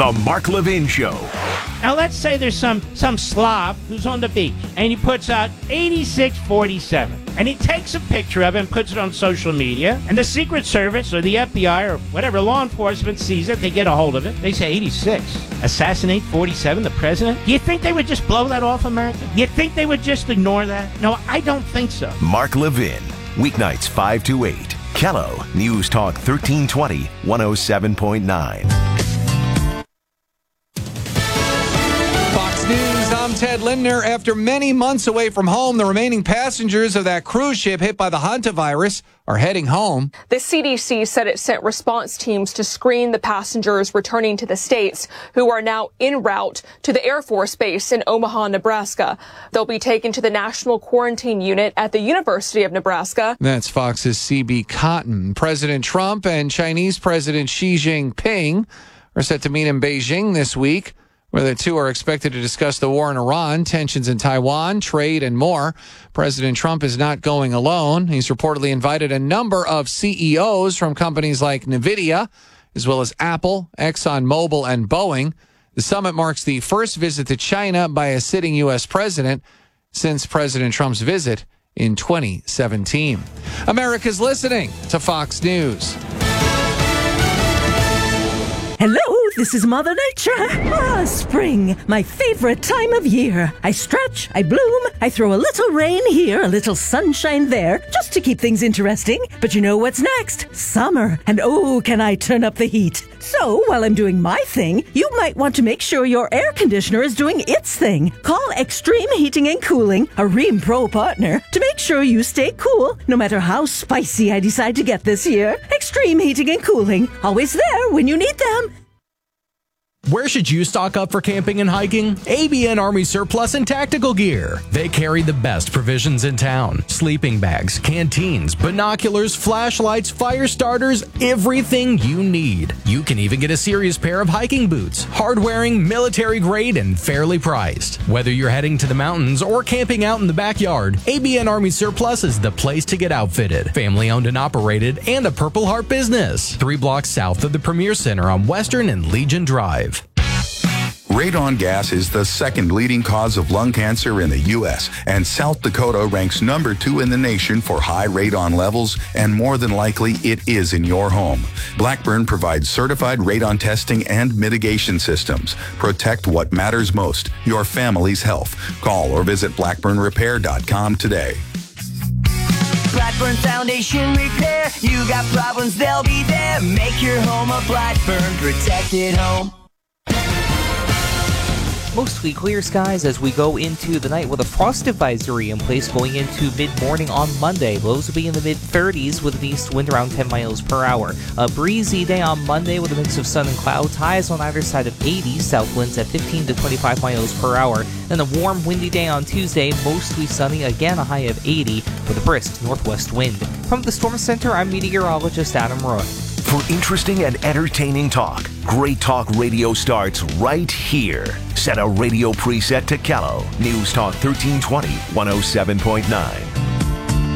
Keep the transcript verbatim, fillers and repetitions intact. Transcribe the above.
The Mark Levin Show. Now, let's say there's some, some slob who's on the beach, and he puts out eighty-six forty-seven. And he takes a picture of it and puts it on social media, and the Secret Service or the F B I or whatever law enforcement sees it, they get a hold of it. They say, eighty-six, assassinate forty-seven, the president? Do you think they would just blow that off America? You think they would just ignore that? No, I don't think so. Mark Levin, weeknights five to eight. Kello, News Talk thirteen twenty, one oh seven point nine. Fox News, I'm Ted Lindner. After many months away from home, the remaining passengers of that cruise ship hit by the hantavirus are heading home. The C D C said it sent response teams to screen the passengers returning to the States who are now en route to the Air Force Base in Omaha, Nebraska. They'll be taken to the National Quarantine Unit at the University of Nebraska. That's Fox's C B Cotton. President Trump and Chinese President Xi Jinping are set to meet in Beijing this week, where the two are expected to discuss the war in Iran, tensions in Taiwan, trade, and more. President Trump is not going alone. He's reportedly invited a number of C E Os from companies like NVIDIA, as well as Apple, ExxonMobil, and Boeing. The summit marks the first visit to China by a sitting U S president since President Trump's visit in twenty seventeen. America's listening to Fox News. Hello, this is Mother Nature. Ah, spring, my favorite time of year. I stretch, I bloom, I throw a little rain here, a little sunshine there, just to keep things interesting. But you know what's next? Summer. And oh, can I turn up the heat. So, while I'm doing my thing, you might want to make sure your air conditioner is doing its thing. Call Extreme Heating and Cooling, a Rheem Pro partner, to make sure you stay cool, no matter how spicy I decide to get this year. Extreme Heating and Cooling, always there when you need them. Where should you stock up for camping and hiking? A B N Army Surplus and Tactical Gear. They carry the best provisions in town. Sleeping bags, canteens, binoculars, flashlights, fire starters, everything you need. You can even get a serious pair of hiking boots. Hard-wearing, military grade, and fairly priced. Whether you're heading to the mountains or camping out in the backyard, A B N Army Surplus is the place to get outfitted. Family-owned and operated, and a Purple Heart business. Three blocks south of the Premier Center on Western and Legion Drive. Radon gas is the second leading cause of lung cancer in the U S, and South Dakota ranks number two in the nation for high radon levels, and more than likely it is in your home. Blackburn provides certified radon testing and mitigation systems. Protect what matters most, your family's health. Call or visit blackburn repair dot com today. Blackburn Foundation Repair. You got problems, they'll be there. Make your home a Blackburn protected home. Mostly clear skies as we go into the night with a frost advisory in place going into mid-morning on Monday. Lows will be in the mid-thirties with an east wind around ten miles per hour. A breezy day on Monday with a mix of sun and clouds. Highs on either side of eighty. South winds at fifteen to twenty-five miles per hour. Then a warm, windy day on Tuesday. Mostly sunny. Again, a high of eighty with a brisk northwest wind. From the Storm Center, I'm meteorologist Adam Roy. For interesting and entertaining talk, Great Talk Radio starts right here. Set a radio preset to Kello. News Talk thirteen twenty, one oh seven point nine.